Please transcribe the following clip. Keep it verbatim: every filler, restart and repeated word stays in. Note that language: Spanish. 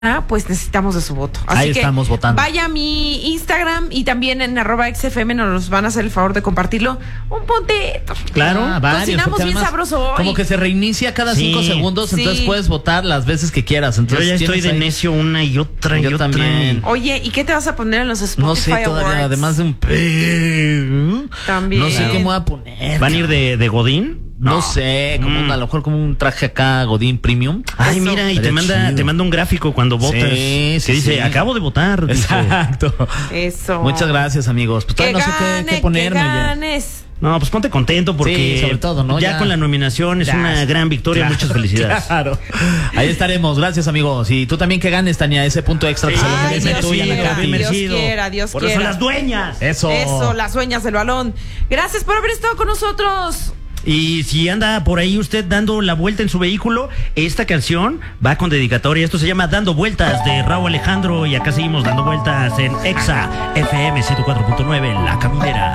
pues necesitamos de su voto. Así Ahí que estamos votando. Vaya a mi Instagram y también en arroba X F M nos van a hacer el favor de compartirlo. Un puntito. Claro, Ah, varios, cocinamos porque bien además, sabroso hoy. como que se reinicia cada Sí, cinco segundos, sí. entonces puedes votar las veces que quieras. Entonces Yo ya estoy tienes de ahí- necio una y otra y Yo otra. también. Oye, ¿y qué te vas a poner en los Spotify No sé todavía, Awards? además de un pe- También. No sé qué me voy a poner. ¿Van a ir de, de Godín? No, sé, como Mm. un- a lo mejor como un traje acá Godín Premium. Ay, Eso. mira, y te Estaría manda, chido. te manda un gráfico cuando votas. Sí, sí, que dice, sí. acabo de votar. dice. Exacto. Eso. Muchas gracias, amigos. Pues Que todavía no sé gane, qué, qué ponerme que ya. ganes. No, pues ponte contento porque Sí, sobre todo, ¿no? ya, Ya. con la nominación es Ya. una gran victoria. Claro, Muchas felicidades. Claro. Ahí estaremos. Gracias, amigos. Y tú también que ganes, Tania, ese punto extra que se lo Ay, merece Dios tuya, quiera, Nacati. bien Dios merecido. quiera, Dios Por eso quiera. las dueñas. Eso. Eso, las dueñas del balón. Gracias por haber estado con nosotros. Y si anda por ahí usted dando la vuelta en su vehículo, esta canción va con dedicatoria. Esto se llama Dando Vueltas de Raúl Alejandro. Y acá seguimos dando vueltas en Exa F M ciento cuatro punto nueve, La Caminera.